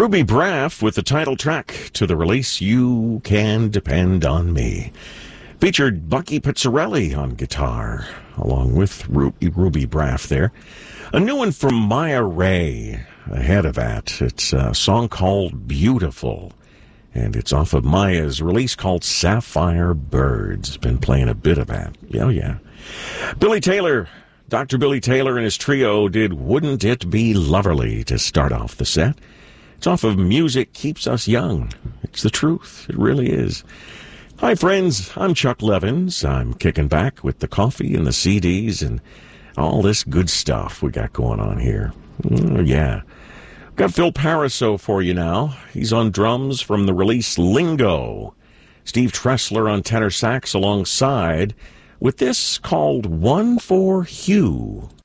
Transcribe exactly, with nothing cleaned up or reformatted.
Ruby Braff with the title track to the release, You Can Depend on Me. Featured Bucky Pizzarelli on guitar, along with Ruby, Ruby Braff there. A new one from Maya Ray ahead of that. It's a song called Beautiful, and it's off of Maya's release called Sapphire Birds. Been playing a bit of that. Oh, yeah. Billy Taylor, Doctor Billy Taylor and his trio did Wouldn't It Be Loverly to start off the set. It's off of Music Keeps Us Young. It's the truth. It really is. Hi, friends. I'm Chuck Levins. I'm kicking back with the coffee and the C Ds and all this good stuff we got going on here. Oh, yeah. Got Phil Pariseau for you now. He's on drums from the release Lingo. Steve Tressler on tenor sax alongside with this called One for Hugh.